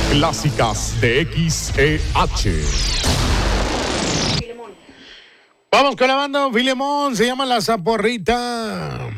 clásicas de XEH. Vamos con la banda Filemón, se llama La Zaporrita.